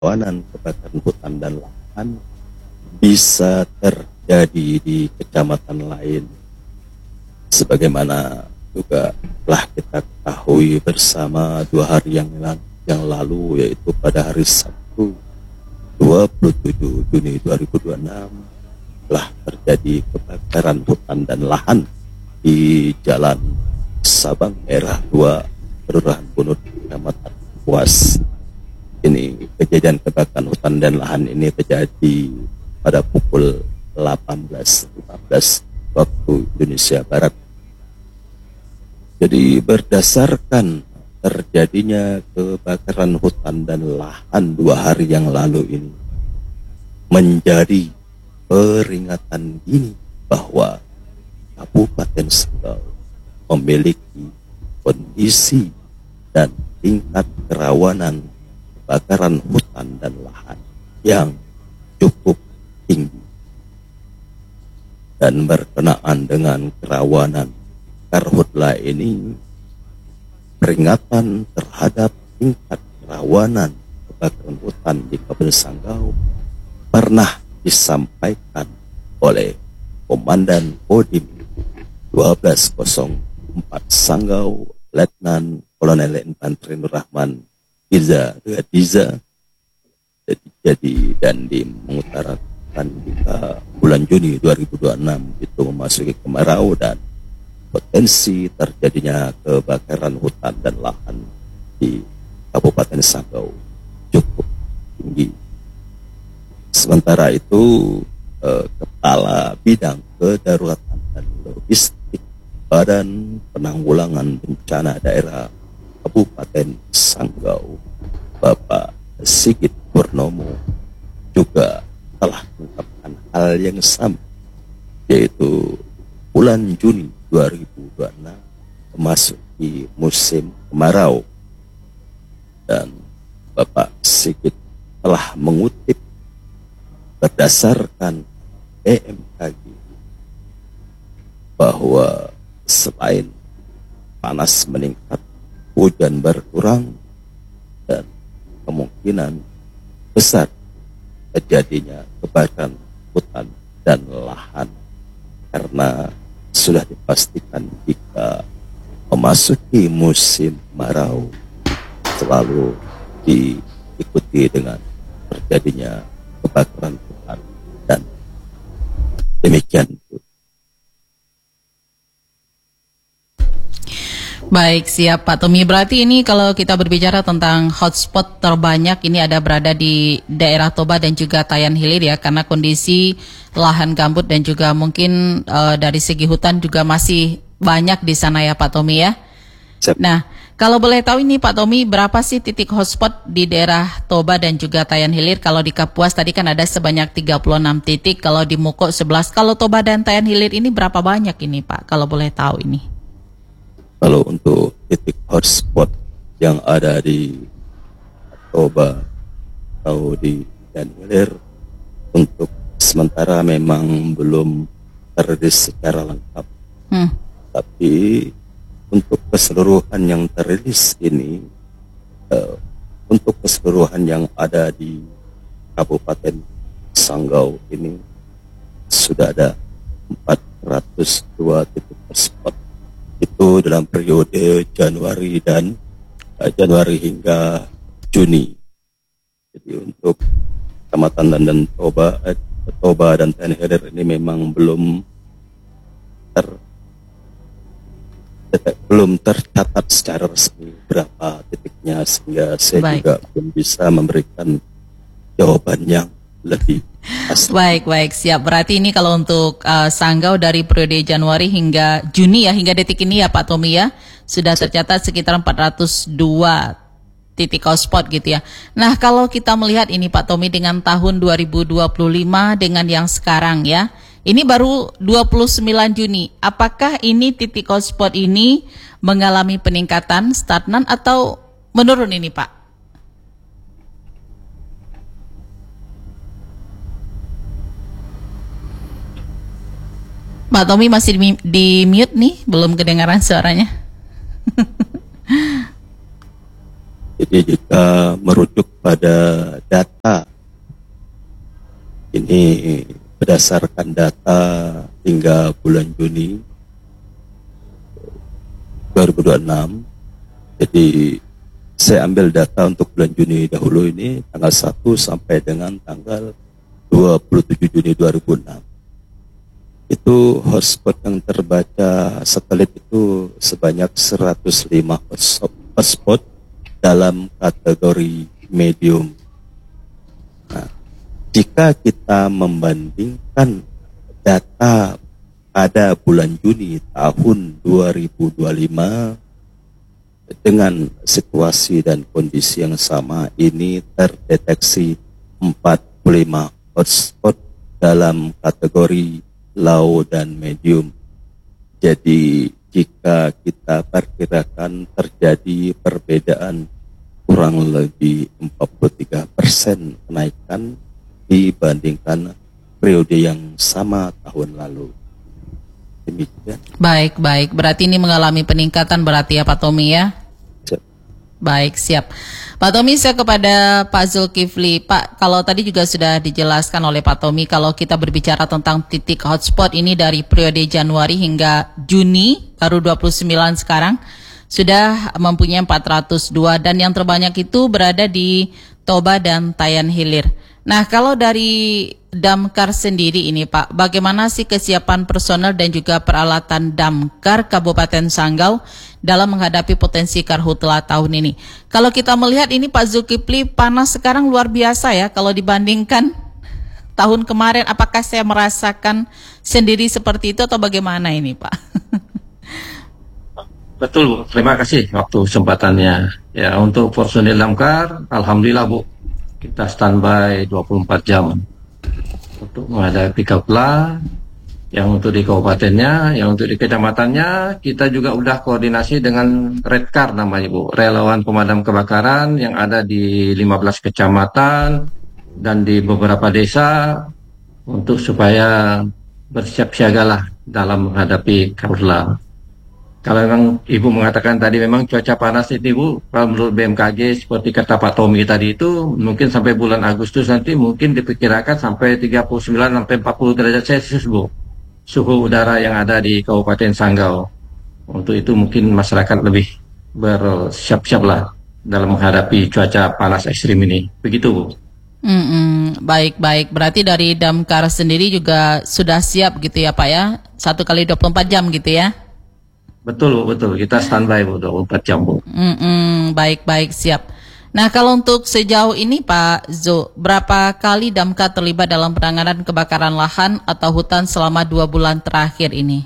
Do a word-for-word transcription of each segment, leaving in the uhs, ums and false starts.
kerawanan kebakaran hutan dan lahan bisa terjadi di kecamatan lain, sebagaimana juga telah kita ketahui bersama dua hari yang, yang lalu, yaitu pada hari Sabtu dua puluh tujuh Juni dua ribu dua puluh enam telah terjadi kebakaran hutan dan lahan di Jalan Sabang Merah dua, Kelurahan Bunut, Kecamatan Puas. Ini kejadian kebakaran hutan dan lahan ini terjadi pada pukul delapan belas lima belas waktu Indonesia Barat. Jadi berdasarkan terjadinya kebakaran hutan dan lahan dua hari yang lalu ini menjadi peringatan dini bahwa Kabupaten Sanggau memiliki kondisi dan tingkat kerawanan kebakaran hutan dan lahan yang cukup tinggi. Dan berkenaan dengan kerawanan karhutla ini, peringatan terhadap tingkat kerawanan kebakaran hutan di Kabupaten Sanggau pernah disampaikan oleh Komandan Kodim dua belas nol empat Sanggau, Letnan Kolonel Infanteri Nur Rahman Iza Diza. Jadi, jadi dan dimengutarakan jika bulan Juni dua ribu dua puluh enam itu memasuki kemarau dan potensi terjadinya kebakaran hutan dan lahan di Kabupaten Sanggau cukup tinggi. Sementara itu, eh, Kepala Bidang Kedaruratan dan Logistik Badan Penanggulangan Bencana Daerah Kabupaten Sanggau, Bapak Sigit Purnomo, juga telah mengungkapkan hal yang sama, yaitu bulan Juni dua ribu dua puluh enam memasuki musim kemarau, dan Bapak Sigit telah mengutip berdasarkan B M K G bahwa selain panas meningkat, hujan berkurang, dan kemungkinan besar terjadinya kebakaran hutan dan lahan karena sudah dipastikan jika memasuki musim kemarau selalu diikuti dengan terjadinya kebakaran hutan dan demikian. Baik, siap Pak Tommy. Berarti ini kalau kita berbicara tentang hotspot terbanyak ini ada berada di daerah Toba dan juga Tayan Hilir ya, karena kondisi lahan gambut dan juga mungkin uh, dari segi hutan juga masih banyak di sana ya Pak Tommy ya. Siap. Nah, kalau boleh tahu ini Pak Tommy, berapa sih titik hotspot di daerah Toba dan juga Tayan Hilir? Kalau di Kapuas tadi kan ada sebanyak tiga puluh enam titik, kalau di Muko sebelas. Kalau Toba dan Tayan Hilir ini berapa banyak ini Pak? Kalau boleh tahu ini. Kalau untuk titik hotspot yang ada di Toba atau di Tayan Hilir, untuk sementara memang belum teriris secara lengkap. Hmm. Tapi untuk keseluruhan yang teriris ini, uh, untuk keseluruhan yang ada di Kabupaten Sanggau ini sudah ada empat ratus dua titik hotspot. Itu dalam periode Januari dan uh, Januari hingga Juni. Jadi untuk Kecamatan dan Toba, eh, Toba dan Tayan Hilir ini memang belum ter, ter, belum tercatat secara resmi berapa titiknya, sehingga saya Baik. juga belum bisa memberikan jawaban yang lebih pasti. Baik, baik, siap. Berarti ini kalau untuk uh, Sanggau dari periode Januari hingga Juni ya, hingga detik ini ya Pak Tommy ya, sudah tercatat sekitar empat ratus dua titik hotspot gitu ya. Nah, kalau kita melihat ini Pak Tommy dengan tahun dua ribu dua puluh lima dengan yang sekarang ya, ini baru dua puluh sembilan Juni. Apakah ini titik hotspot ini mengalami peningkatan, stagnan atau menurun ini Pak? Pak Tommy masih di, di mute nih, belum kedengaran suaranya. Jadi jika merujuk pada data Ini berdasarkan data hingga bulan Juni dua ribu dua puluh enam. Jadi saya ambil data untuk bulan Juni dahulu, ini tanggal satu sampai dengan tanggal dua puluh tujuh Juni dua ribu enam. Itu hotspot yang terbaca satelit itu sebanyak seratus lima hotspot dalam kategori medium. Nah, jika kita membandingkan data pada bulan Juni tahun dua ribu dua puluh lima dengan situasi dan kondisi yang sama, ini terdeteksi empat puluh lima hotspot dalam kategori low dan medium. Jadi jika kita perkirakan terjadi perbedaan kurang lebih empat puluh tiga persen kenaikan dibandingkan periode yang sama tahun lalu. Demikian. Baik, baik. Berarti ini mengalami peningkatan berarti ya Pak Tommy ya? Siap. Baik, siap. Pak Tommy, saya kepada Pak Zulkifli. Pak, kalau tadi juga sudah dijelaskan oleh Pak Tommy, kalau kita berbicara tentang titik hotspot ini dari periode Januari hingga Juni, baru dua puluh sembilan sekarang, sudah mempunyai empat ratus dua, dan yang terbanyak itu berada di Toba dan Tayan Hilir. Nah, kalau dari Damkar sendiri ini Pak, bagaimana sih kesiapan personel dan juga peralatan Damkar Kabupaten Sanggau dalam menghadapi potensi karhutla tahun ini? Kalau kita melihat ini Pak Zulkifli, panas sekarang luar biasa ya kalau dibandingkan tahun kemarin. Apakah saya merasakan sendiri seperti itu atau bagaimana ini Pak? Betul Bu, terima kasih waktu kesempatannya. Ya, untuk personil Damkar, alhamdulillah Bu, kita standby dua puluh empat jam untuk menghadapi karhutla. Yang untuk di kabupatennya, yang untuk di kecamatannya, kita juga udah koordinasi dengan Redcar namanya Bu, relawan pemadam kebakaran yang ada di lima belas kecamatan dan di beberapa desa untuk supaya bersiap siagalah dalam menghadapi karhutla. Kalau memang Ibu mengatakan tadi memang cuaca panas itu Bu, kalau menurut B M K G seperti kata Pak Tommy tadi itu mungkin sampai bulan Agustus nanti mungkin diperkirakan sampai tiga puluh sembilan sampai empat puluh derajat Celcius Bu, suhu udara yang ada di Kabupaten Sanggau. Untuk itu mungkin masyarakat lebih bersiap-siap lah dalam menghadapi cuaca panas ekstrim ini. Begitu Bu. Mm-mm, baik-baik, berarti dari Damkar sendiri juga sudah siap gitu ya Pak ya, satu kali dua puluh empat jam gitu ya? Betul Bu, betul. Kita standby Bu, dua puluh empat jam Bu. Mm-mm, baik-baik, siap. Nah, kalau untuk sejauh ini Pak Zo, berapa kali Damkar terlibat dalam penanganan kebakaran lahan atau hutan selama dua bulan terakhir ini?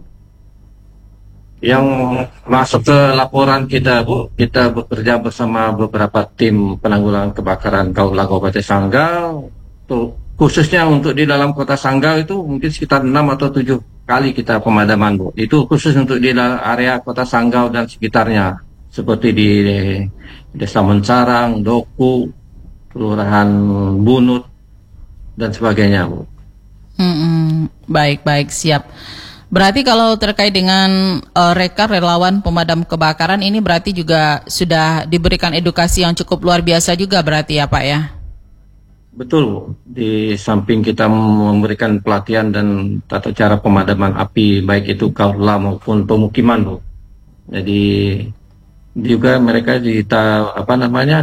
Yang masuk ke laporan kita Bu, kita bekerja bersama beberapa tim penanggulangan kebakaran Kabupaten Sanggau. Tuh, khususnya untuk di dalam kota Sanggau itu mungkin sekitar enam atau tujuh kali kita pemadaman Bu. Itu khusus untuk di area kota Sanggau dan sekitarnya, seperti di Desa Mencarang, Doku, Kelurahan Bunut, dan sebagainya Bu. Hmm, baik-baik, siap. Berarti kalau terkait dengan uh, Redcar relawan pemadam kebakaran ini berarti juga sudah diberikan edukasi yang cukup luar biasa juga berarti ya Pak ya? Betul Bu, di samping kita memberikan pelatihan dan tata cara pemadaman api baik itu karhutla maupun pemukiman Bu. Jadi juga mereka di apa namanya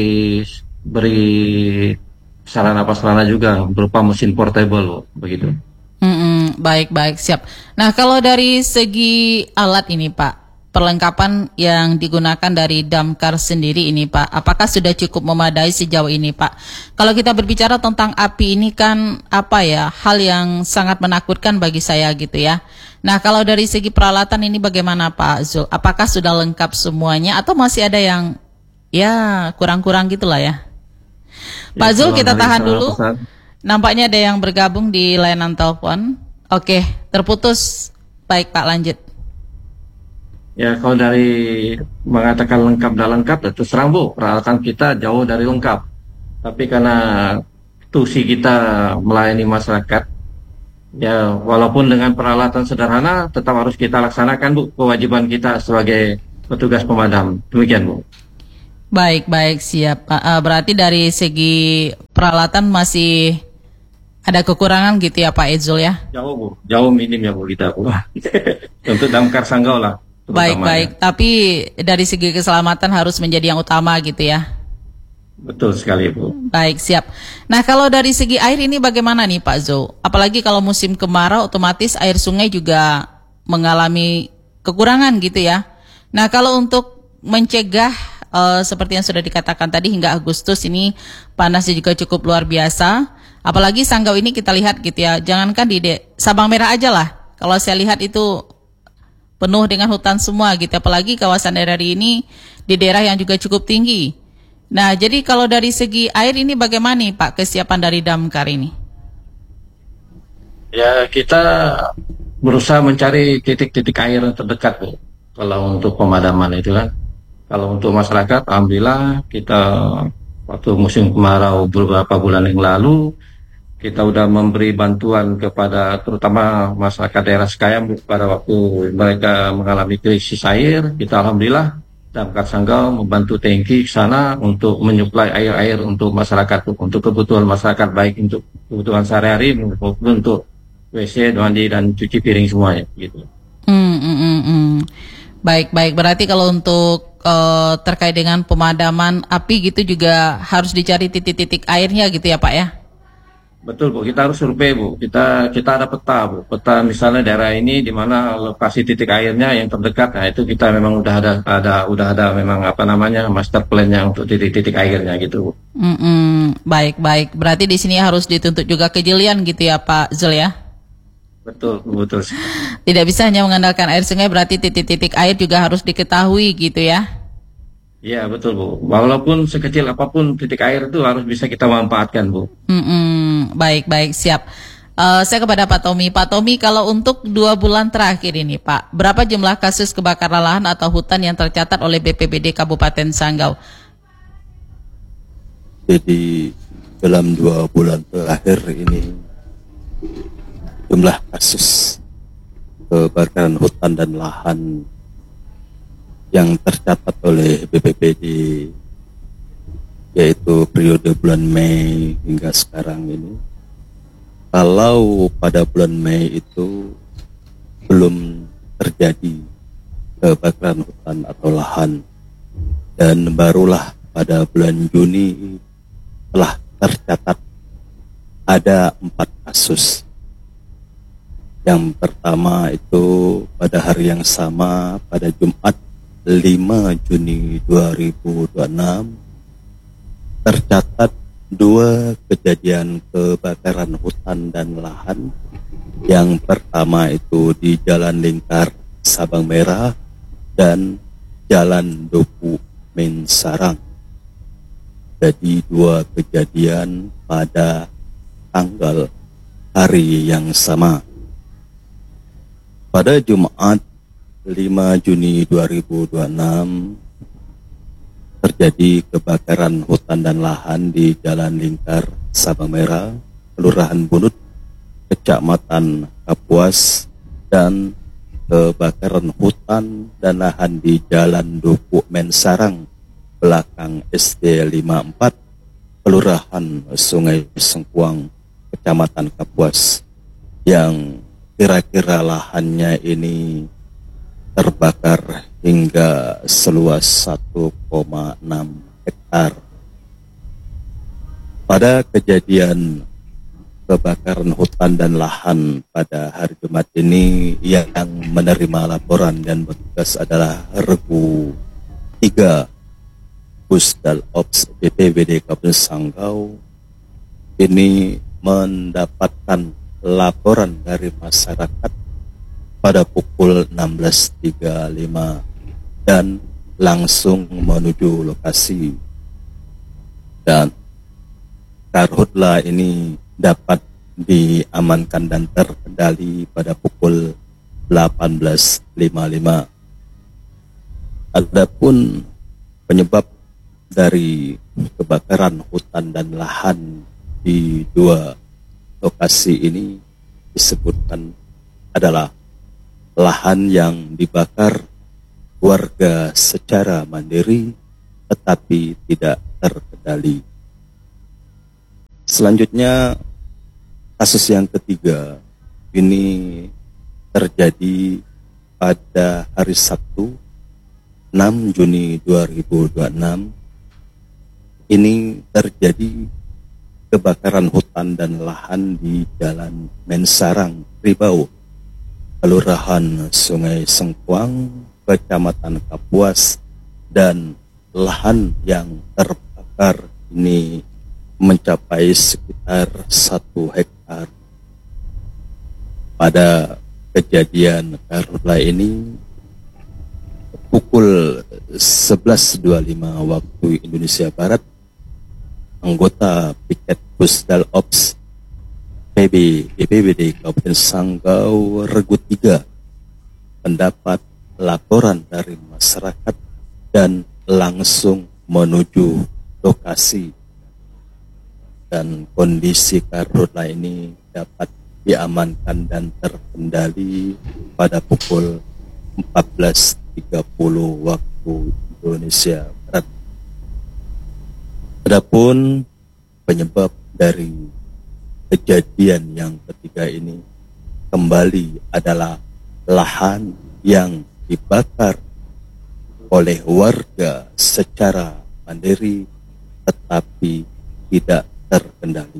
diberi sarana prasarana juga berupa mesin portable Bu, begitu. Mm-mm, baik-baik, siap. Nah, kalau dari segi alat ini Pak, perlengkapan yang digunakan dari Damkar sendiri ini Pak, apakah sudah cukup memadai sejauh ini Pak? Kalau kita berbicara tentang api ini kan apa ya, hal yang sangat menakutkan bagi saya gitu ya. Nah, kalau dari segi peralatan ini bagaimana Pak Zul? Apakah sudah lengkap semuanya atau masih ada yang ya kurang-kurang gitulah ya? Pak Ya, Zul, kita tahan dulu. Pesan. Nampaknya ada yang bergabung di layanan telepon. Oke, terputus. Baik Pak, lanjut. Ya, kalau dari mengatakan lengkap dan lengkap, ya terus terang Bu, peralatan kita jauh dari lengkap. Tapi karena tusi kita melayani masyarakat, ya walaupun dengan peralatan sederhana, tetap harus kita laksanakan Bu, kewajiban kita sebagai petugas pemadam. Demikian Bu. Baik, baik, siap Pak. Uh, berarti dari segi peralatan masih Ada kekurangan gitu ya Pak Edzul ya? Jauh Bu, jauh minim ya Bu kita Bu. Untuk damkar Sanggau lah. Baik-baik, tapi dari segi keselamatan harus menjadi yang utama gitu ya? Betul sekali Bu. Baik, siap. Nah kalau dari segi air ini bagaimana nih Pak Zul? Apalagi kalau musim kemarau otomatis air sungai juga mengalami kekurangan gitu ya. Nah kalau untuk mencegah uh, seperti yang sudah dikatakan tadi hingga Agustus ini panasnya juga cukup luar biasa. Apalagi Sanggau ini kita lihat gitu ya, jangankan di De- Sabang Merah aja lah. Kalau saya lihat itu penuh dengan hutan semua gitu, apalagi kawasan daerah ini di daerah yang juga cukup tinggi. Nah, jadi kalau dari segi air ini bagaimana nih Pak kesiapan dari damkar ini? Ya kita berusaha mencari titik-titik air yang terdekat Bu. Kalau untuk pemadaman itu kan. Kalau untuk masyarakat, alhamdulillah kita waktu musim kemarau beberapa bulan yang lalu kita udah memberi bantuan kepada terutama masyarakat daerah Sekayam pada waktu mereka mengalami krisis air. Kita alhamdulillah damkar Sanggau membantu tangki ke sana untuk menyuplai air-air untuk masyarakat, untuk kebutuhan masyarakat baik untuk kebutuhan sehari-hari maupun untuk W C, mandi dan cuci piring semuanya gitu. Hmm, hmm, hmm, hmm. Baik, baik. Berarti kalau untuk uh, terkait dengan pemadaman api gitu juga harus dicari titik-titik airnya gitu ya Pak ya? Betul Bu, kita harus survei Bu. Kita kita ada peta Bu. Peta misalnya daerah ini di mana lokasi titik airnya yang terdekat. Nah itu kita memang udah ada ada udah ada memang apa namanya master plan-nya untuk titik-titik airnya gitu Bu. Mm-mm. Baik, baik. Berarti di sini harus dituntut juga kejelian gitu ya Pak Zul ya? Betul, betul. Tidak bisa hanya mengandalkan air sungai, berarti titik-titik air juga harus diketahui gitu ya? Iya betul Bu. Walaupun sekecil apapun titik air itu harus bisa kita manfaatkan Bu. Mm-mm. Baik, baik, siap. Uh, saya kepada Pak Tommy. Pak Tommy, kalau untuk dua bulan terakhir ini Pak, berapa jumlah kasus kebakaran lahan atau hutan yang tercatat oleh B P B D Kabupaten Sanggau? Jadi dalam dua bulan terakhir ini jumlah kasus kebakaran hutan dan lahan yang tercatat oleh B P B D yaitu periode bulan Mei hingga sekarang ini, kalau pada bulan Mei itu belum terjadi kebakaran hutan atau lahan, dan barulah pada bulan Juni telah tercatat ada empat kasus. Yang pertama itu pada hari yang sama pada Jumat lima Juni dua ribu dua puluh enam tercatat dua kejadian kebakaran hutan dan lahan. Yang pertama itu di Jalan Lingkar Sabang Merah dan Jalan Duku Mensarang. Jadi dua kejadian pada tanggal hari yang sama. Pada Jumat lima Juni dua ribu dua puluh enam terjadi kebakaran hutan dan lahan di Jalan Lingkar Sabang Merah, Kelurahan Bunut, Kecamatan Kapuas, dan kebakaran hutan dan lahan di Jalan Duku Mensarang, belakang S D lima puluh empat, Kelurahan Sungai Sengkuang, Kecamatan Kapuas, yang kira-kira lahannya ini terbakar hingga seluas satu koma enam hektar. Pada kejadian kebakaran hutan dan lahan pada hari Jumat ini, yang menerima laporan dan bertugas adalah Regu tiga Pusdal Ops B P B D Kabupaten Sanggau. Ini mendapatkan laporan dari masyarakat pada pukul enam belas tiga puluh lima dan langsung menuju lokasi, dan karhutla ini dapat diamankan dan terkendali pada pukul delapan belas lima puluh lima. Adapun penyebab dari kebakaran hutan dan lahan di dua lokasi ini disebutkan adalah lahan yang dibakar warga secara mandiri tetapi tidak terkendali. Selanjutnya Kasus yang ketiga ini terjadi pada hari Sabtu enam Juni dua ribu dua puluh enam. Ini terjadi kebakaran hutan dan lahan di Jalan Mensarang, Ribau, Kelurahan Sungai Sengkuang, Kecamatan Kapuas, dan lahan yang terbakar ini mencapai sekitar satu hektar. Pada kejadian karhutla ini pukul sebelas dua puluh lima waktu Indonesia Barat, anggota Piket Pusdal Ops P B B P B D Kabupaten Sanggau Regu tiga mendapat laporan dari masyarakat dan langsung menuju lokasi, dan kondisi karhutla ini dapat diamankan dan terkendali pada pukul empat belas tiga puluh waktu Indonesia Barat. Adapun penyebab dari kejadian yang ketiga ini kembali adalah lahan yang dibakar oleh warga secara mandiri tetapi tidak terkendali.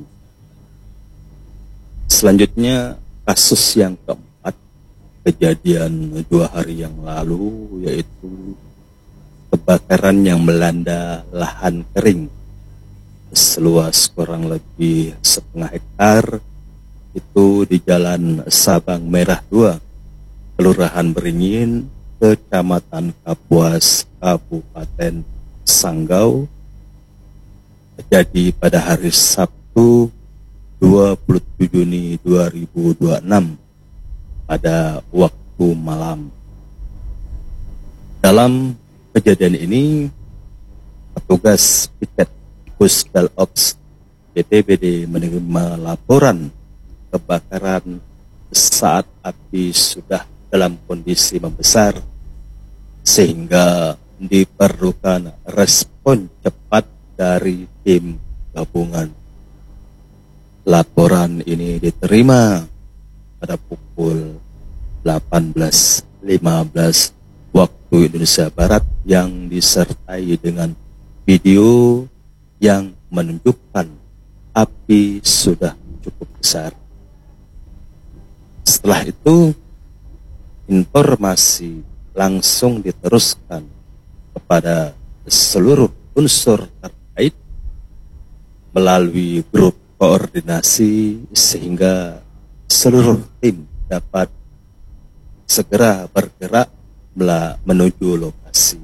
Selanjutnya kasus yang keempat, kejadian dua hari yang lalu, yaitu kebakaran yang melanda lahan kering seluas kurang lebih setengah hektar itu di Jalan Sabang Merah dua, Kelurahan Beringin, Kecamatan Kapuas, Kabupaten Sanggau, terjadi pada hari Sabtu dua puluh tujuh Juni dua ribu dua puluh enam pada waktu malam. Dalam kejadian ini, petugas Piket Pusdal Ops B P B D menerima laporan kebakaran saat api sudah dalam kondisi membesar, sehingga diperlukan respon cepat dari tim gabungan. Laporan ini diterima pada pukul delapan belas lima belas waktu Indonesia Barat yang disertai dengan video yang menunjukkan api sudah cukup besar. Setelah itu, informasi langsung diteruskan kepada seluruh unsur terkait melalui grup koordinasi sehingga seluruh tim dapat segera bergerak menuju lokasi.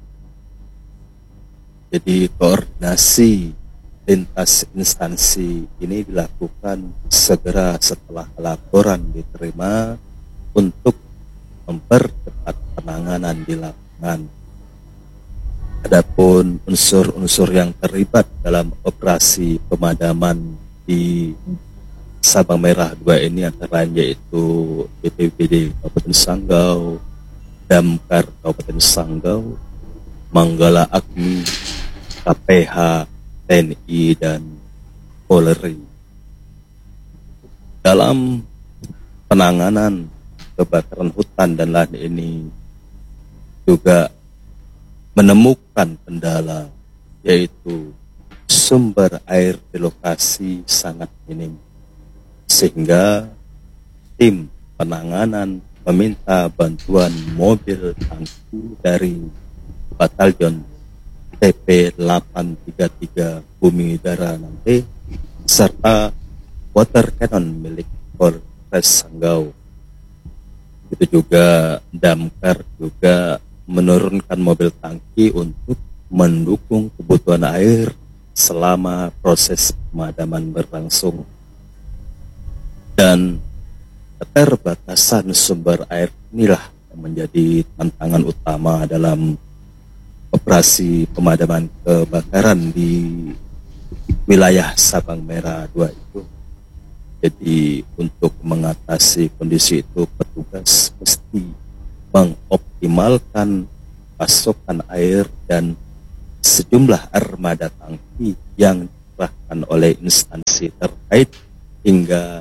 Jadi koordinasi lintas instansi ini dilakukan segera setelah laporan diterima untuk mempercepat penanganan di lapangan. Adapun unsur-unsur yang terlibat dalam operasi pemadaman di Sabang Merah dua ini antara lain yaitu B P B D Kabupaten Sanggau, Damkar Kabupaten Sanggau, Manggala Agni, K P H, T N I, dan Polri. Dalam penanganan kebakaran hutan dan lahan ini juga menemukan kendala, yaitu sumber air di lokasi sangat minim, sehingga tim penanganan meminta bantuan mobil tangki dari Batalion T P delapan tiga tiga Bumi Dara Nanti serta water cannon milik Polres Sanggau. Itu juga Damkar juga menurunkan mobil tangki untuk mendukung kebutuhan air selama proses pemadaman berlangsung. Dan keterbatasan sumber air inilah yang menjadi tantangan utama dalam operasi pemadaman kebakaran di wilayah Sabang Merah dua itu. Jadi untuk mengatasi kondisi itu, petugas mesti mengoptimalkan pasokan air dan sejumlah armada tangki yang dikerahkan oleh instansi terkait hingga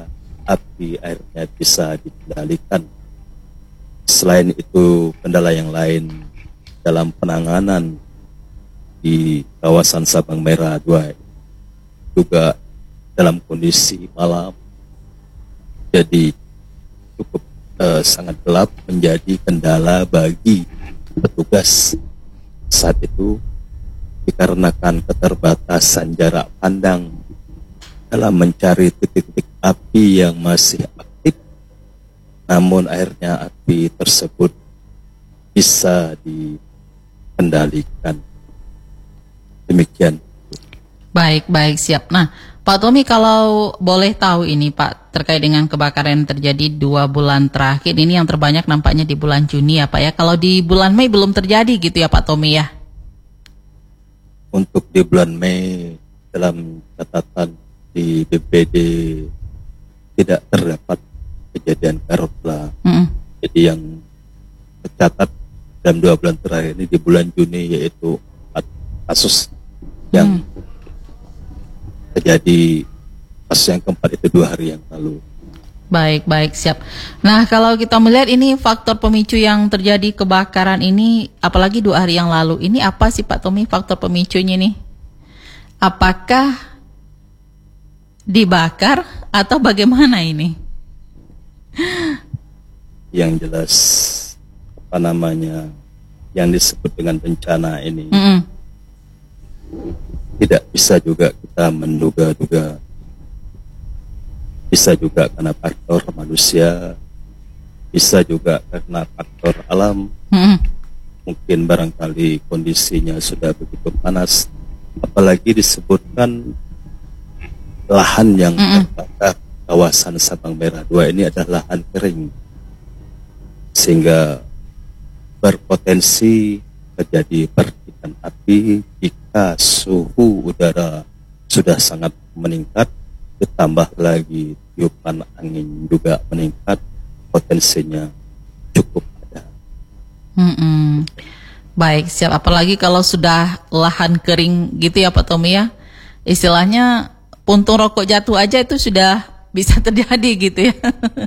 api airnya bisa dikendalikan. Selain itu, kendala yang lain dalam penanganan di kawasan Sabang Merah dua juga dalam kondisi malam, jadi cukup eh, sangat gelap menjadi kendala bagi petugas saat itu, dikarenakan keterbatasan jarak pandang dalam mencari titik-titik api yang masih aktif, namun akhirnya api tersebut bisa dikendalikan. Demikian. Baik, baik, siap. Nah, Pak Tommy, kalau boleh tahu ini Pak, terkait dengan kebakaran yang terjadi dua bulan terakhir, ini yang terbanyak nampaknya di bulan Juni ya Pak ya. Kalau di bulan Mei belum terjadi gitu ya Pak Tommy ya? Untuk di bulan Mei, dalam catatan di B P D tidak terdapat kejadian karhutla. Mm-hmm. Jadi yang tercatat dalam dua bulan terakhir ini di bulan Juni yaitu empat kasus yang mm. terjadi. Kasus yang keempat itu dua hari yang lalu. Baik, baik, siap. Nah, kalau kita melihat ini faktor pemicu yang terjadi kebakaran ini, apalagi dua hari yang lalu, ini apa sih Pak Tommy faktor pemicunya nih? Apakah dibakar atau bagaimana ini? Yang jelas apa namanya yang disebut dengan bencana ini mm-hmm. tidak bisa juga kita menduga-duga. Bisa juga karena faktor manusia, bisa juga karena faktor alam. Mm-hmm. Mungkin barangkali kondisinya sudah begitu panas, apalagi disebutkan lahan yang mm-hmm. terbakar kawasan Sabang Merah dua ini adalah lahan kering, sehingga berpotensi terjadi percikan api jika suhu udara sudah sangat meningkat, ditambah lagi tiupan angin juga meningkat, potensinya cukup ada. Mm-mm. Baik, siap. Apalagi kalau sudah lahan kering gitu ya Pak Tommy ya, istilahnya puntung rokok jatuh aja itu sudah bisa terjadi gitu ya.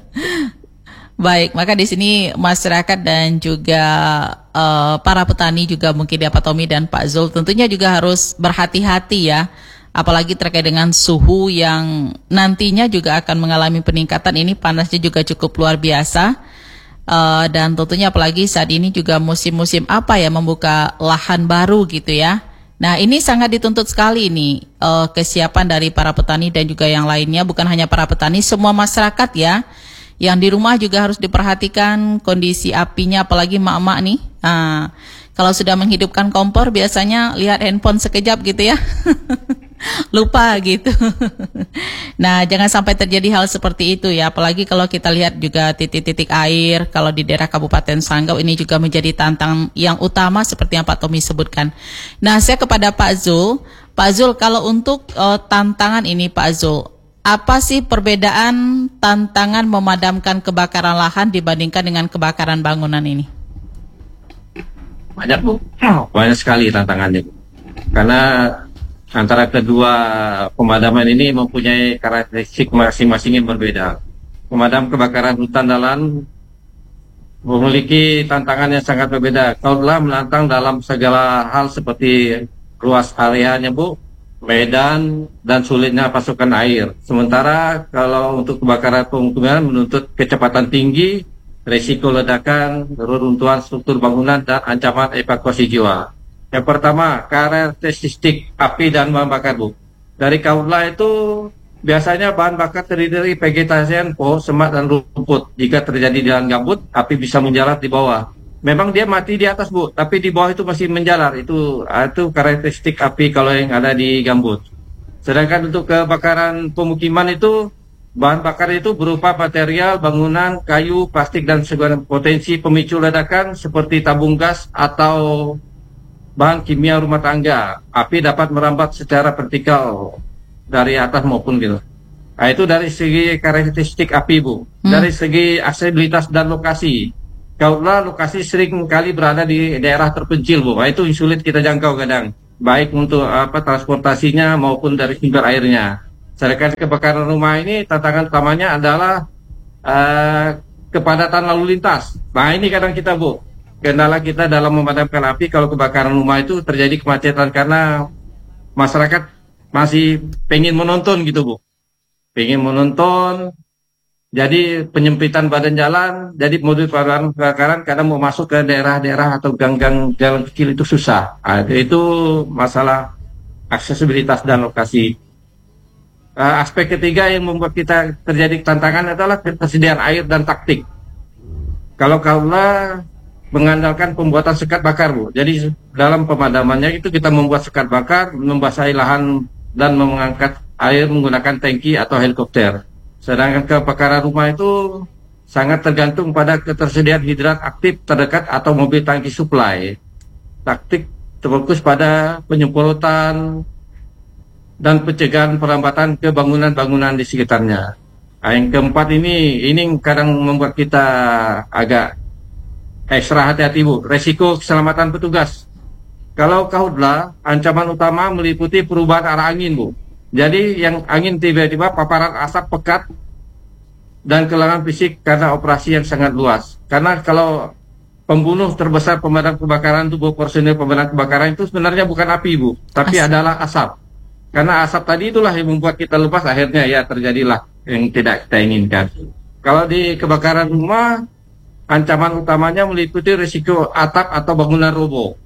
Baik, maka di sini masyarakat dan juga uh, para petani juga mungkin ya Pak Tommy dan Pak Zul tentunya juga harus berhati-hati ya, apalagi terkait dengan suhu yang nantinya juga akan mengalami peningkatan. Ini panasnya juga cukup luar biasa, uh, dan tentunya apalagi saat ini juga musim-musim apa ya, membuka lahan baru gitu ya. Nah, ini sangat dituntut sekali ini uh, kesiapan dari para petani dan juga yang lainnya, bukan hanya para petani, semua masyarakat ya. Yang di rumah juga harus diperhatikan kondisi apinya, apalagi mak-mak nih. Nah, kalau sudah menghidupkan kompor biasanya lihat handphone sekejap gitu ya. Lupa gitu. Nah, jangan sampai terjadi hal seperti itu ya. Apalagi kalau kita lihat juga titik-titik air, kalau di daerah Kabupaten Sanggau ini juga menjadi tantangan yang utama seperti yang Pak Tommy sebutkan. Nah, saya kepada Pak Zul. Pak Zul, kalau untuk uh, tantangan ini Pak Zul, apa sih perbedaan tantangan memadamkan kebakaran lahan dibandingkan dengan kebakaran bangunan ini? Banyak Bu, banyak sekali tantangannya Bu. Karena antara kedua pemadaman ini mempunyai karakteristik masing-masing yang berbeda. Pemadam kebakaran hutan dalam memiliki tantangan yang sangat berbeda. Kaulah menantang dalam segala hal seperti luas areanya Bu, medan, dan sulitnya pasokan air. Sementara kalau untuk kebakaran pemukiman menuntut kecepatan tinggi, risiko ledakan, reruntuhan struktur bangunan, dan ancaman evakuasi jiwa. Yang pertama, karakteristik api dan bahan bakar Bu. Dari kaula itu biasanya bahan bakar terdiri dari vegetasian, pohon, semak, dan rumput. Jika terjadi di lahan gambut, api bisa menjalar di bawah. Memang dia mati di atas Bu, tapi di bawah itu masih menjalar. Itu itu karakteristik api kalau yang ada di gambut. Sedangkan untuk kebakaran pemukiman itu, bahan bakar itu berupa material, bangunan, kayu, plastik, dan segala potensi pemicu ledakan seperti tabung gas atau bahan kimia rumah tangga. Api dapat merambat secara vertikal dari atas maupun gitu. Nah, itu dari segi karakteristik api Bu. Hmm. Dari segi aksesibilitas dan lokasi, karena lokasi sering kali berada di daerah terpencil Bu. Nah, itu sulit kita jangkau kadang, baik untuk apa transportasinya maupun dari sumber airnya. Sedangkan kebakaran rumah ini tantangan utamanya adalah uh, kepadatan lalu lintas. Nah ini kadang kita Bu, kendala kita dalam memadamkan api kalau kebakaran rumah itu terjadi kemacetan karena masyarakat masih pengen menonton gitu Bu. Pengen menonton, jadi penyempitan badan jalan, jadi mobil pemadam kebakaran kadang mau masuk ke daerah-daerah atau gang-gang jalan kecil itu susah. Nah, itu masalah aksesibilitas dan lokasi. Uh, aspek ketiga yang membuat kita terjadi tantangan adalah ketersediaan air dan taktik. Kalau kaula mengandalkan pembuatan sekat bakar Bu, jadi dalam pemadamannya itu kita membuat sekat bakar, membasahi lahan dan mengangkat air menggunakan tangki atau helikopter. Sedangkan kebakaran rumah itu sangat tergantung pada ketersediaan hidrat aktif terdekat atau mobil tangki supply. Taktik terfokus pada penyemprotan dan pencegahan perlambatan ke bangunan-bangunan di sekitarnya. Nah, yang keempat ini, ini kadang membuat kita agak ekstra hati-hati Bu. Resiko keselamatan petugas. Kalau Kahutla, ancaman utama meliputi perubahan arah angin Bu. Jadi yang angin tiba-tiba paparan asap pekat dan kehilangan fisik karena operasi yang sangat luas. Karena kalau pembunuh terbesar pemadam kebakaran itu Bu, personil pemadam kebakaran itu sebenarnya bukan api Bu, tapi As adalah asap. Karena asap tadi itulah yang membuat kita lepas, akhirnya ya terjadilah yang tidak kita inginkan. Kalau di kebakaran rumah, ancaman utamanya meliputi risiko atap atau bangunan roboh,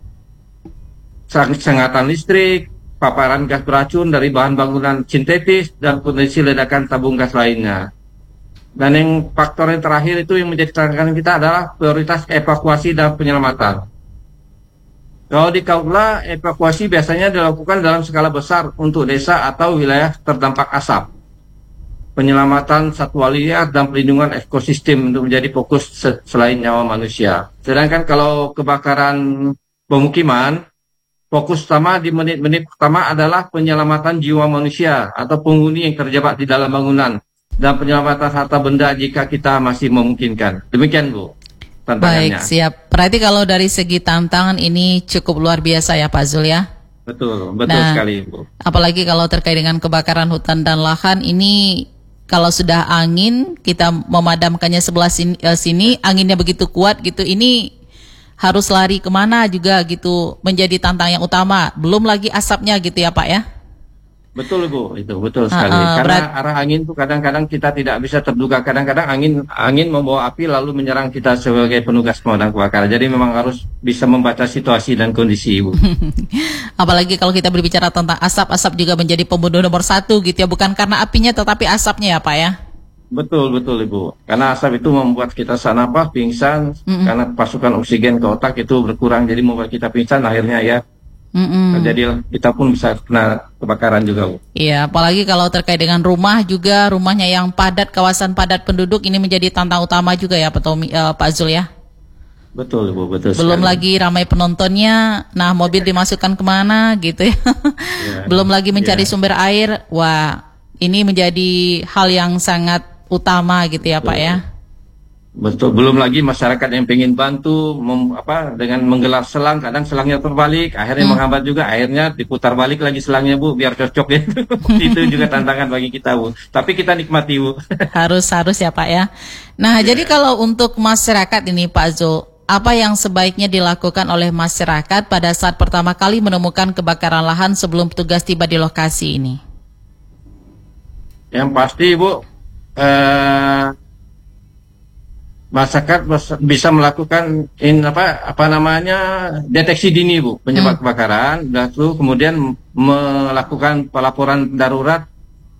sengatan listrik, paparan gas beracun dari bahan bangunan sintetis, dan kondisi ledakan tabung gas lainnya. Dan yang faktor yang terakhir itu yang menjadi tantangan kita adalah prioritas evakuasi dan penyelamatan. Kalau di Kaula, evakuasi biasanya dilakukan dalam skala besar untuk desa atau wilayah terdampak asap. Penyelamatan satwa liar dan perlindungan ekosistem untuk menjadi fokus selain nyawa manusia. Sedangkan kalau kebakaran pemukiman, fokus utama di menit-menit pertama adalah penyelamatan jiwa manusia atau penghuni yang terjebak di dalam bangunan dan penyelamatan harta benda jika kita masih memungkinkan. Demikian Bu. Baik, siap. Berarti kalau dari segi tantangan ini cukup luar biasa ya Pak Zul ya? Betul, betul nah, sekali Bu. Apalagi kalau terkait dengan kebakaran hutan dan lahan ini, kalau sudah angin, kita memadamkannya sebelah sini, eh, sini anginnya begitu kuat gitu, ini harus lari kemana juga gitu, menjadi tantangan yang utama. Belum lagi asapnya gitu ya Pak ya? Betul Bu, itu betul sekali. Uh, uh, Karena berat... arah angin itu kadang-kadang kita tidak bisa terduga. Kadang-kadang angin angin membawa api lalu menyerang kita sebagai penugas pemadam kebakaran. Jadi memang harus bisa membaca situasi dan kondisi Bu. Apalagi kalau kita berbicara tentang asap, asap juga menjadi pembunuh nomor satu gitu ya. Bukan karena apinya tetapi asapnya ya Pak ya? Betul, betul Ibu. Karena asap itu membuat kita sesak napas, pingsan. Mm-mm. Karena pasukan oksigen ke otak itu berkurang. Jadi membuat kita pingsan akhirnya ya. Mm-mm. Jadi kita pun bisa kena kebakaran juga Bu. Iya, apalagi kalau terkait dengan rumah juga, rumahnya yang padat, kawasan padat penduduk, ini menjadi tantangan utama juga ya Pak Tommy, uh, Pak Zul ya. Betul Bu, betul. Belum sekali. lagi ramai penontonnya, nah mobil dimasukkan kemana gitu ya. Yeah. Belum lagi mencari yeah. sumber air, wah ini menjadi hal yang sangat utama gitu ya Betul. Pak ya. Betul, belum lagi masyarakat yang pengen bantu mem, apa dengan menggelar selang, kadang selangnya terbalik, akhirnya hmm. menghambat juga, akhirnya diputar balik lagi selangnya Bu, biar cocok ya. Itu juga tantangan bagi kita Bu. Tapi kita nikmati Bu. Harus harus ya Pak ya. Nah, yeah. jadi kalau untuk masyarakat ini Pak Zul, apa yang sebaiknya dilakukan oleh masyarakat pada saat pertama kali menemukan kebakaran lahan sebelum petugas tiba di lokasi ini? Yang pasti Bu, eh, masyarakat bisa melakukan in, apa apa namanya deteksi dini Bu penyebab hmm. kebakaran, lalu kemudian melakukan pelaporan darurat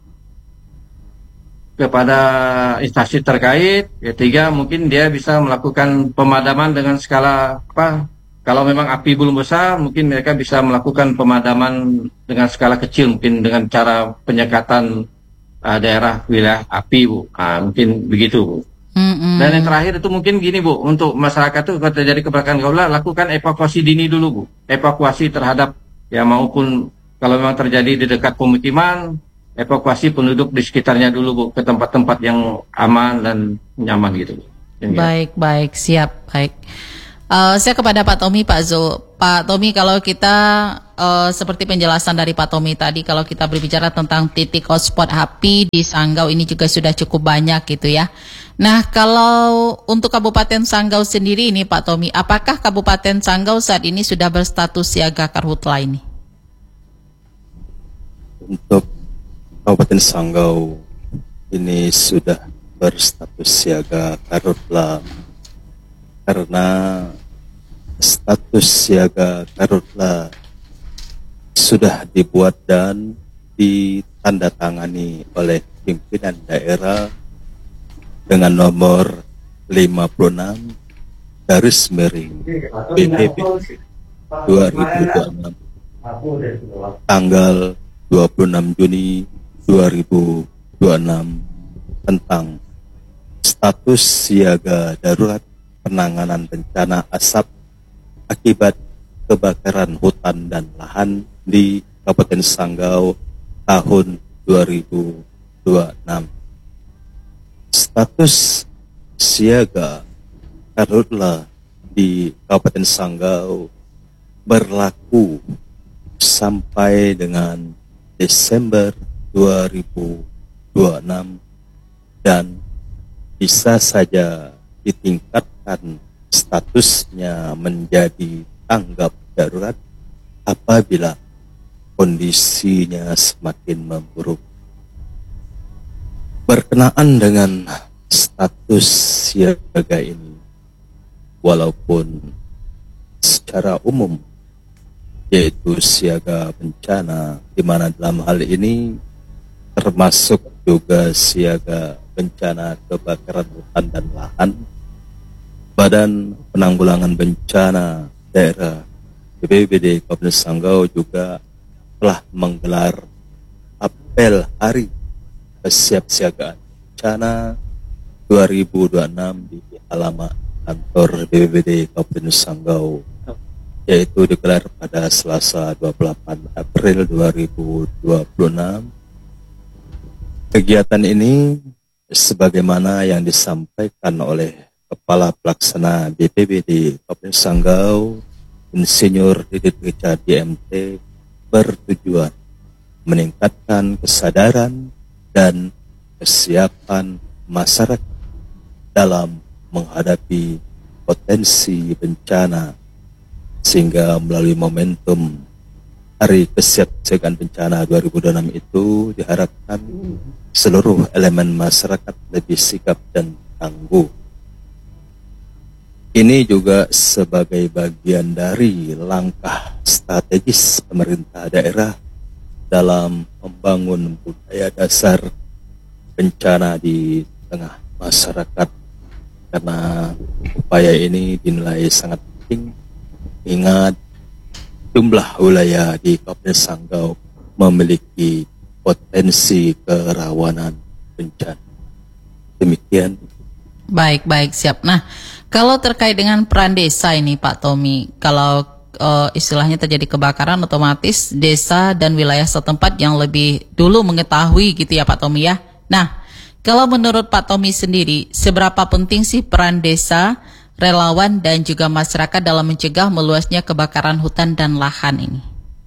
kepada instansi terkait. Ketiga, mungkin dia bisa melakukan pemadaman dengan skala apa, kalau memang api belum besar mungkin mereka bisa melakukan pemadaman dengan skala kecil, mungkin dengan cara penyekatan uh, daerah wilayah api Bu. Nah, mungkin begitu Bu. Mm-hmm. Dan yang terakhir itu mungkin gini Bu, untuk masyarakat itu kalau terjadi kebakaran Kaula, lakukan evakuasi dini dulu Bu, evakuasi terhadap ya maupun kalau memang terjadi di dekat pemukiman, evakuasi penduduk di sekitarnya dulu Bu, ke tempat-tempat yang aman dan nyaman gitu Bu. Baik, baik, siap, baik. Uh, saya kepada Pak Tommy, Pak Zo. Pak Tommy, kalau kita uh, seperti penjelasan dari Pak Tommy tadi, kalau kita berbicara tentang titik hotspot api di Sanggau ini juga sudah cukup banyak gitu ya. Nah, kalau untuk Kabupaten Sanggau sendiri ini Pak Tommy, apakah Kabupaten Sanggau saat ini sudah berstatus siaga karhutla ini? Untuk Kabupaten Sanggau ini sudah berstatus siaga karhutla karena status siaga karhutla sudah dibuat dan ditandatangani oleh pimpinan daerah dengan nomor lima puluh enam garis miring B P B dua ribu dua puluh enam tanggal dua puluh enam Juni dua ribu dua puluh enam tentang status siaga darurat penanganan bencana asap akibat kebakaran hutan dan lahan di Kabupaten Sanggau tahun dua ribu dua puluh enam. Status siaga karhutla di Kabupaten Sanggau berlaku sampai dengan Desember dua ribu dua puluh enam dan bisa saja ditingkatkan statusnya menjadi tanggap darurat apabila kondisinya semakin memburuk. Berkenaan dengan status siaga ini, walaupun secara umum yaitu siaga bencana, di mana dalam hal ini termasuk juga siaga bencana kebakaran hutan dan lahan, Badan Penanggulangan Bencana Daerah B P B D Kabupaten Sanggau juga telah menggelar apel hari kesiapsiagaan bencana dua ribu dua puluh enam di halaman kantor B P B D Kabupaten Sanggau, yaitu digelar pada Selasa dua puluh delapan April dua ribu dua puluh enam. Kegiatan ini sebagaimana yang disampaikan oleh Kepala Pelaksana B P B D Kabupaten Sanggau, Insinyur Didit Richard D M T, bertujuan meningkatkan kesadaran dan kesiapan masyarakat dalam menghadapi potensi bencana, sehingga melalui momentum Hari Kesiapsiagaan Bencana dua ribu dua puluh enam itu diharapkan seluruh elemen masyarakat lebih sigap dan tangguh. Ini juga sebagai bagian dari langkah strategis pemerintah daerah dalam membangun budaya dasar bencana di tengah masyarakat, karena upaya ini dinilai sangat penting. Ingat, jumlah wilayah di Kabupaten Sanggau memiliki potensi kerawanan bencana. Demikian. Baik, baik, siap. Nah, kalau terkait dengan peran desa ini Pak Tommy, kalau uh, istilahnya terjadi kebakaran, otomatis desa dan wilayah setempat yang lebih dulu mengetahui gitu ya Pak Tommy ya. Nah, kalau menurut Pak Tommy sendiri, seberapa penting sih peran desa, relawan dan juga masyarakat dalam mencegah meluasnya kebakaran hutan dan lahan ini?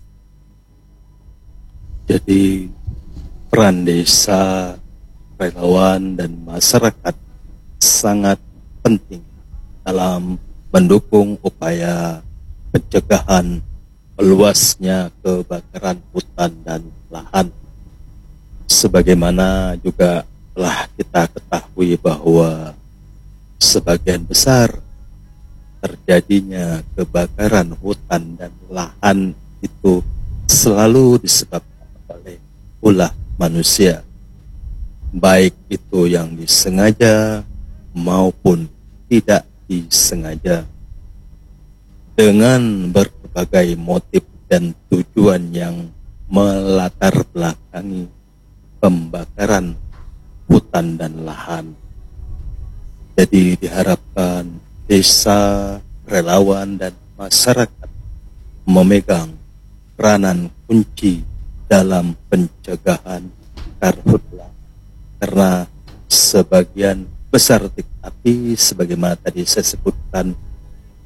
Jadi peran desa, relawan dan masyarakat sangat penting dalam mendukung upaya pencegahan meluasnya kebakaran hutan dan lahan. Sebagaimana juga telah kita ketahui bahwa sebagian besar terjadinya kebakaran hutan dan lahan itu selalu disebabkan oleh ulah manusia, baik itu yang disengaja maupun tidak disengaja, dengan berbagai motif dan tujuan yang melatar belakangi pembakaran hutan dan lahan. Jadi diharapkan desa, relawan dan masyarakat memegang peranan kunci dalam pencegahan karhutla, karena sebagian besar titik api sebagaimana tadi saya sebutkan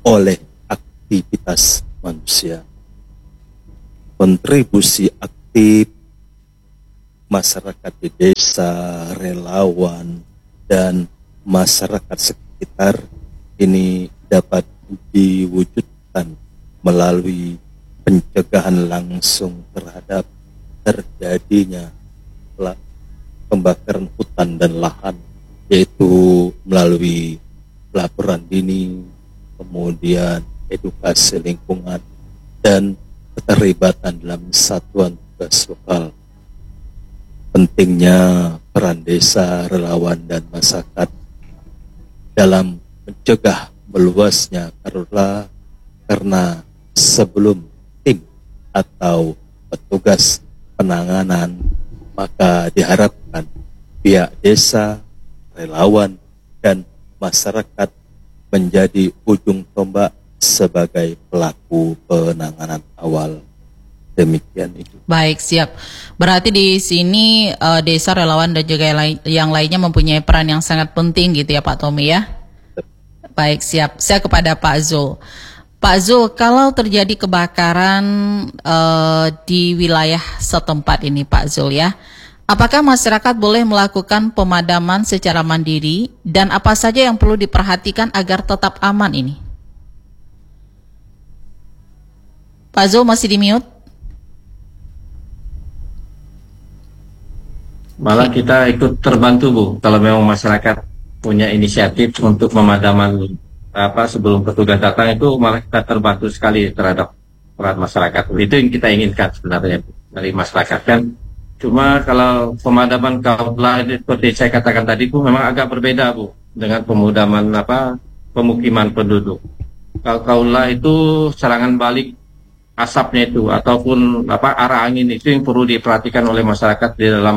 oleh aktivitas manusia. Kontribusi aktif masyarakat di desa, relawan, dan masyarakat sekitar ini dapat diwujudkan melalui pencegahan langsung terhadap terjadinya pembakaran hutan dan lahan, yaitu melalui laporan dini, kemudian edukasi lingkungan, dan keterlibatan dalam satuan tugas lokal. Pentingnya peran desa, relawan, dan masyarakat dalam mencegah meluasnya karhutla, karena sebelum tim atau petugas penanganan, maka diharapkan pihak desa, relawan, dan masyarakat menjadi ujung tombak sebagai pelaku penanganan awal. Demikian itu. Baik, siap. Berarti di sini uh, desa, relawan, dan juga yang, lain, yang lainnya mempunyai peran yang sangat penting gitu ya Pak Tommy ya. Baik, siap. Saya kepada Pak Zul. Pak Zul, kalau terjadi kebakaran uh, di wilayah setempat ini Pak Zul ya, apakah masyarakat boleh melakukan pemadaman secara mandiri dan apa saja yang perlu diperhatikan agar tetap aman ini? Pak Zul masih di mute? Malah kita ikut terbantu Bu, kalau memang masyarakat punya inisiatif untuk pemadaman apa sebelum petugas datang, itu malah kita terbantu sekali terhadap peran masyarakat. Itu yang kita inginkan sebenarnya Bu, dari masyarakat kan. Cuma kalau pemadaman karhutla seperti saya katakan tadi Bu, memang agak berbeda Bu dengan pemadaman apa pemukiman penduduk. Kalau karhutla itu serangan balik asapnya itu ataupun apa arah angin itu yang perlu diperhatikan oleh masyarakat di dalam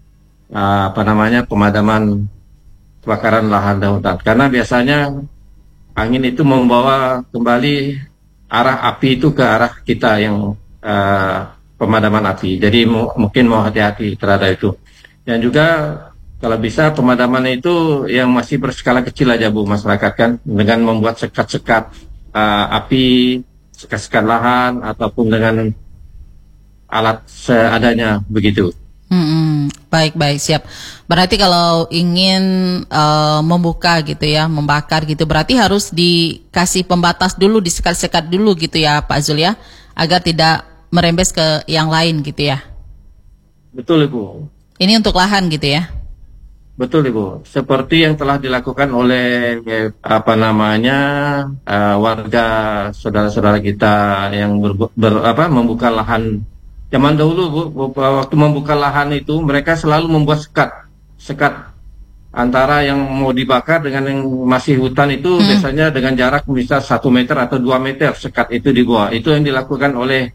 Uh, apa namanya pemadaman kebakaran lahan dan hutan, karena biasanya angin itu membawa kembali arah api itu ke arah kita yang uh, pemadaman api, jadi mu mungkin mau hati-hati terhadap itu. Dan juga kalau bisa pemadaman itu yang masih berskala kecil aja Bu, masyarakat kan, dengan membuat sekat-sekat uh, api, sekat-sekat lahan ataupun dengan alat seadanya begitu. Hmm, baik baik siap. Berarti kalau ingin uh, membuka gitu ya, membakar gitu, berarti harus dikasih pembatas dulu, disekat-sekat dulu gitu ya Pak Zul ya, agar tidak merembes ke yang lain gitu ya. Betul Ibu. Ini untuk lahan gitu ya. Betul Ibu. Seperti yang telah dilakukan oleh eh, apa namanya uh, warga saudara-saudara kita yang ber, ber, apa, membuka lahan. Zaman dahulu Bu, waktu membuka lahan itu mereka selalu membuat sekat, sekat antara yang mau dibakar dengan yang masih hutan itu hmm. biasanya dengan jarak misal satu meter atau dua meter sekat itu dibuat. Itu yang dilakukan oleh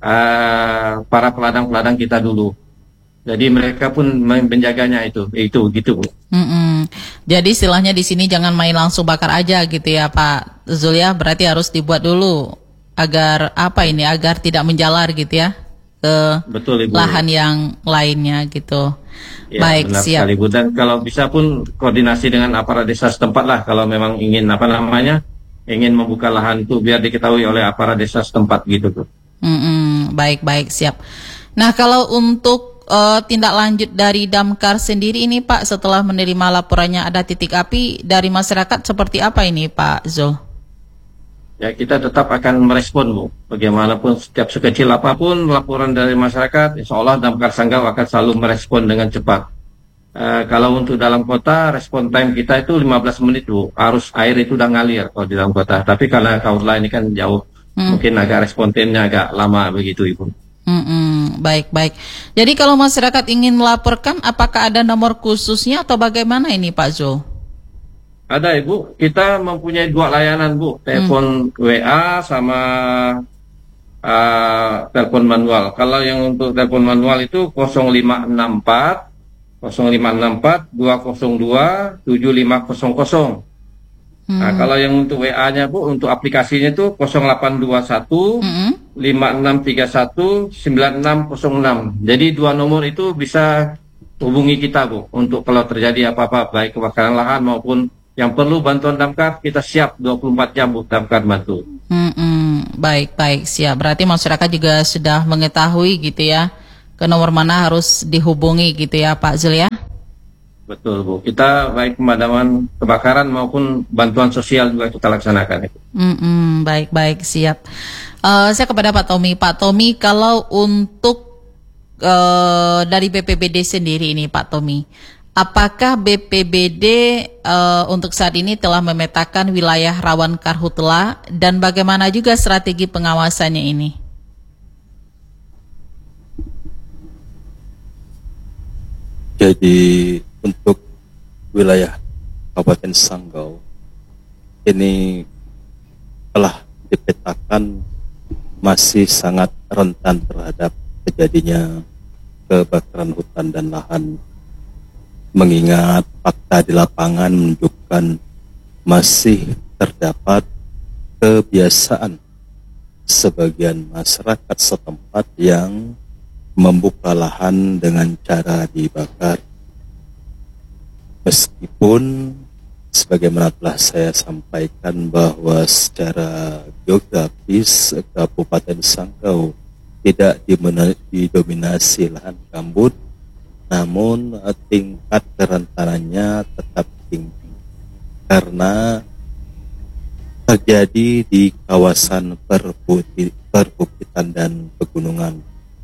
uh, para peladang-peladang kita dulu. Jadi mereka pun menjaganya itu, itu gitu Bu. Mm-mm. Jadi istilahnya di sini jangan main langsung bakar aja gitu ya Pak Zul ya. Berarti harus dibuat dulu agar apa ini, agar tidak menjalar gitu ya ke Betul, Ibu. Lahan yang lainnya gitu. Ya, baik, benar siap. Sekali, Bu. Dan kalau bisa pun koordinasi dengan aparat desa setempat lah, kalau memang ingin apa namanya, ingin membuka lahan itu biar diketahui oleh aparat desa setempat gitu Bu. Mm-mm. Baik, baik, siap. Nah kalau untuk uh, tindak lanjut dari Damkar sendiri ini Pak, setelah menerima laporannya ada titik api dari masyarakat, seperti apa ini Pak Zul? Ya kita tetap akan merespon Bu, bagaimanapun setiap sekecil apapun laporan dari masyarakat, insya Allah Damkar Sanggau akan selalu merespon dengan cepat. E, kalau untuk dalam kota, respon time kita itu lima belas menit Bu, arus air itu udah ngalir kalau di dalam kota. Tapi karena karhutla ini kan jauh, hmm. mungkin agak respon time-nya agak lama begitu Ibu. Hmm, baik, baik. Jadi kalau masyarakat ingin melaporkan, apakah ada nomor khususnya atau bagaimana ini Pak Zul? Ada Ibu, kita mempunyai dua layanan Bu, telepon hmm. W A sama uh, telepon manual. Kalau yang untuk telepon manual itu nol lima enam empat nol lima enam empat dua nol dua tujuh lima nol nol. Hmm. Nah, kalau yang untuk W A-nya Bu, untuk aplikasinya itu nol delapan dua satu lima enam tiga satu sembilan enam nol enam. Jadi dua nomor itu bisa hubungi kita Bu, untuk kalau terjadi apa-apa, baik kebakaran lahan maupun Yang perlu bantuan damkar, kita siap dua puluh empat jam damkar bantu. Hmm, baik, baik, siap. Berarti masyarakat juga sudah mengetahui gitu ya, ke nomor mana harus dihubungi gitu ya Pak Zul ya? Betul Bu, kita baik pemadaman kebakaran maupun bantuan sosial juga kita laksanakan. Hmm, baik, baik, siap. Uh, saya kepada Pak Tommy. Pak Tommy, kalau untuk uh, dari B P B D sendiri ini Pak Tommy, apakah B P B D uh, untuk saat ini telah memetakan wilayah rawan karhutla dan bagaimana juga strategi pengawasannya ini? Jadi untuk wilayah Kabupaten Sanggau ini telah dipetakan masih sangat rentan terhadap terjadinya kebakaran hutan dan lahan, mengingat fakta di lapangan menunjukkan masih terdapat kebiasaan sebagian masyarakat setempat yang membuka lahan dengan cara dibakar. Meskipun sebagaimana telah saya sampaikan bahwa secara geografis Kabupaten Sanggau tidak didominasi lahan gambut, namun tingkat kerentanannya tetap tinggi karena terjadi di kawasan perbukitan dan pegunungan.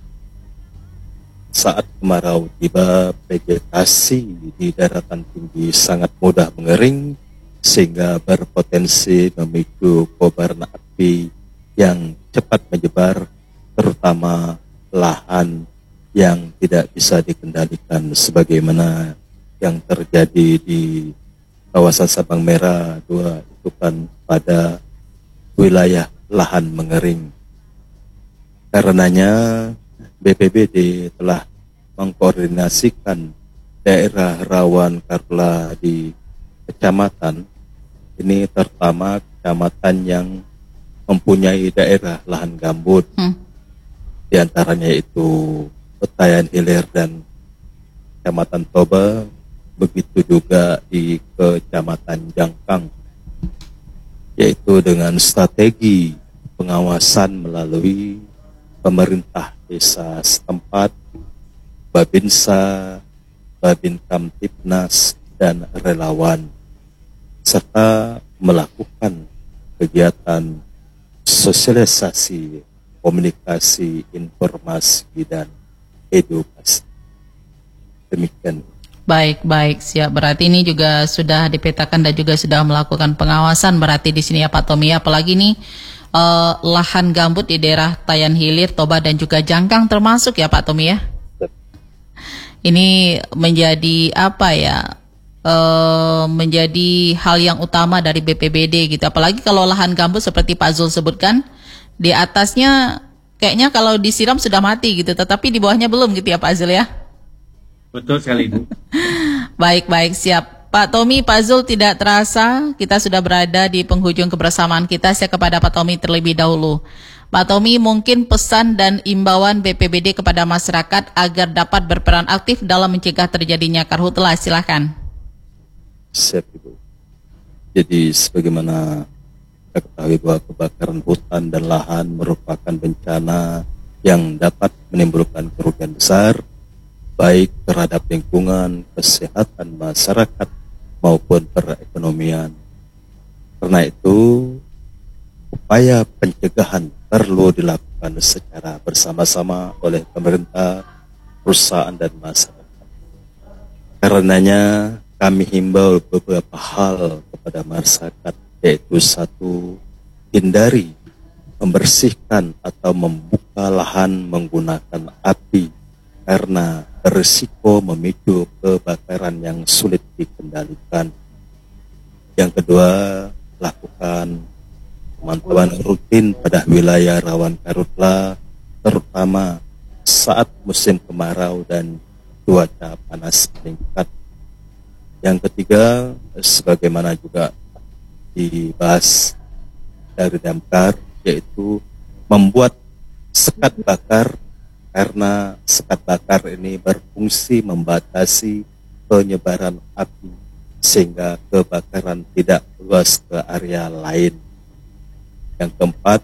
Saat kemarau tiba, vegetasi di daratan tinggi sangat mudah mengering sehingga berpotensi memicu kobaran api yang cepat menyebar, terutama lahan yang tidak bisa dikendalikan sebagaimana yang terjadi di kawasan Sabang Merah dua itu kan pada wilayah lahan mengering. Karenanya B P B D telah mengkoordinasikan daerah rawan karhutla di kecamatan ini, terutama kecamatan yang mempunyai daerah lahan gambut, hmm. di antaranya itu Tayan Hilir dan Kecamatan Toba, begitu juga di Kecamatan Jangkang, yaitu dengan strategi pengawasan melalui pemerintah desa setempat, Babinsa, Babin Kamtipnas, dan relawan, serta melakukan kegiatan sosialisasi, komunikasi, informasi, dan edukasi. Demikian. Baik, baik, siap. Berarti ini juga sudah dipetakan dan juga sudah melakukan pengawasan berarti di sini ya Pak Tommy. Apalagi nih uh, lahan gambut di daerah Tayan Hilir, Toba dan juga Jangkang termasuk ya Pak Tommy ya. Ini menjadi apa ya? Uh, menjadi hal yang utama dari B P B D gitu. Apalagi kalau lahan gambut seperti Pak Zul sebutkan, di atasnya kayaknya kalau disiram sudah mati gitu, tetapi di bawahnya belum gitu ya Pak Zul ya. Betul sekali Bu. Baik, baik, siap. Pak Tommy, Pak Zul, tidak terasa kita sudah berada di penghujung kebersamaan kita. Saya kepada Pak Tommy terlebih dahulu. Pak Tommy, mungkin pesan dan imbauan B P B D kepada masyarakat agar dapat berperan aktif dalam mencegah terjadinya karhutla. Silakan. Siap, Ibu. Jadi sebagaimana kita ketahui bahwa kebakaran hutan dan lahan merupakan bencana yang dapat menimbulkan kerugian besar baik terhadap lingkungan, kesehatan masyarakat maupun perekonomian. Karena itu, upaya pencegahan perlu dilakukan secara bersama-sama oleh pemerintah, perusahaan, dan masyarakat. Karenanya, kami himbau beberapa hal kepada masyarakat, yaitu satu, hindari membersihkan atau membuka lahan menggunakan api karena berisiko memicu kebakaran yang sulit dikendalikan. Yang kedua, lakukan pemantauan rutin pada wilayah rawan karhutla, terutama saat musim kemarau dan cuaca panas meningkat. Yang ketiga, sebagaimana juga dibahas dari damkar, yaitu membuat sekat bakar, karena sekat bakar ini berfungsi membatasi penyebaran api sehingga kebakaran tidak luas ke area lain. Yang keempat,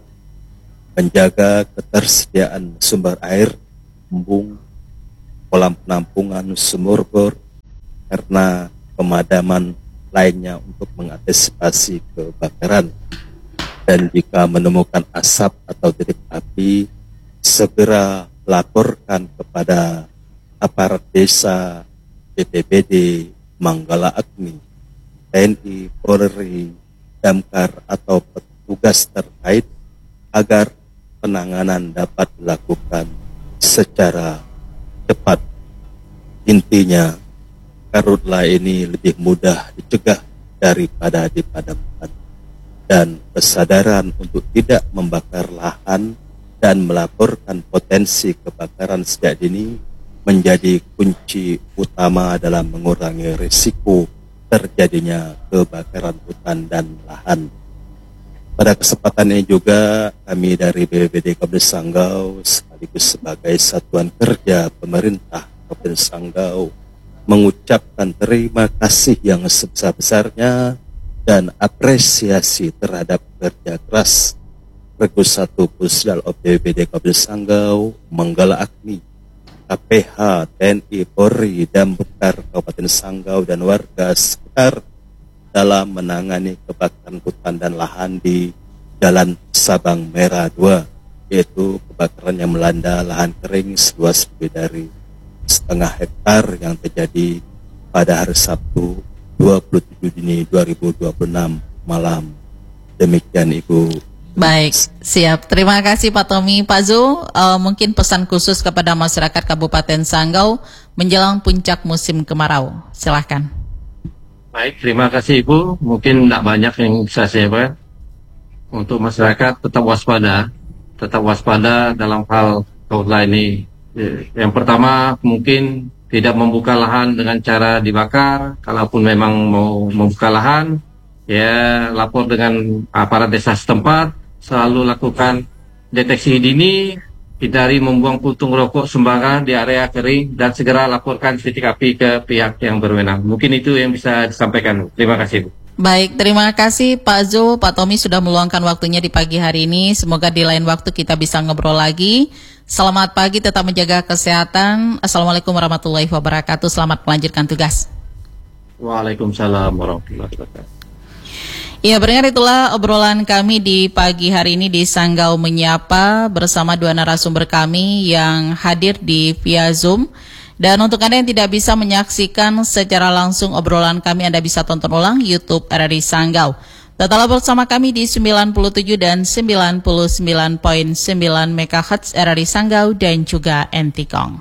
menjaga ketersediaan sumber air, embung, kolam penampungan, sumur bor, karena pemadaman lainnya untuk mengantisipasi kebakaran. Dan jika menemukan asap atau titik api, segera laporkan kepada aparat desa, B P B D, Manggala Agni, T N I, Polri, Damkar atau petugas terkait agar penanganan dapat dilakukan secara cepat. Intinya, karhutla ini lebih mudah dicegah daripada dipadamkan, dan kesadaran untuk tidak membakar lahan dan melaporkan potensi kebakaran sejak dini menjadi kunci utama dalam mengurangi risiko terjadinya kebakaran hutan dan lahan. Pada kesempatan ini juga kami dari B P B D Kabupaten Sanggau sekaligus sebagai satuan kerja pemerintah Kabupaten Sanggau mengucapkan terima kasih yang sebesar-besarnya dan apresiasi terhadap kerja keras Regu satu Pusdal O B P B D Kabupaten Sanggau, Manggala Agni, K P H, T N I, Polri, Damkar Kabupaten Sanggau dan warga sekitar dalam menangani kebakaran hutan dan lahan di Jalan Sabang Merah dua, yaitu kebakaran yang melanda lahan kering seluas lebih dari setengah hektar yang terjadi pada hari Sabtu dua puluh tujuh Juni dua ribu dua puluh enam malam. Demikian Ibu. Baik, siap. Terima kasih Pak Tommy. Pak Zul, uh, mungkin pesan khusus kepada masyarakat Kabupaten Sanggau menjelang puncak musim kemarau. Silahkan. Baik, terima kasih Ibu. Mungkin tidak banyak yang bisa saya bahas. Untuk masyarakat tetap waspada, tetap waspada dalam hal karhutla ini. Yang pertama mungkin tidak membuka lahan dengan cara dibakar. Kalaupun memang mau membuka lahan, ya lapor dengan aparat desa setempat, selalu lakukan deteksi dini, hindari membuang puntung rokok sembarangan di area kering, dan segera laporkan titik api ke pihak yang berwenang. Mungkin itu yang bisa disampaikan. Terima kasih Bu. Baik, terima kasih Pak Zul, Pak Tommy sudah meluangkan waktunya di pagi hari ini. Semoga di lain waktu kita bisa ngobrol lagi. Selamat pagi, tetap menjaga kesehatan. Assalamualaikum warahmatullahi wabarakatuh. Selamat melanjutkan tugas. Waalaikumsalam warahmatullahi wabarakatuh. Ya, benar, itulah obrolan kami di pagi hari ini di Sanggau Menyapa bersama dua narasumber kami yang hadir di via Zoom. Dan untuk Anda yang tidak bisa menyaksikan secara langsung obrolan kami, Anda bisa tonton ulang YouTube R R I Sanggau. Tetaplah bersama kami di sembilan puluh tujuh dan sembilan puluh sembilan koma sembilan megahertz R R I Sanggau dan juga Entikong.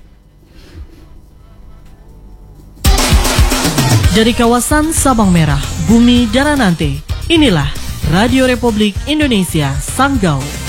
Dari kawasan Sabang Merah, Bumi Daranante, inilah Radio Republik Indonesia Sanggau.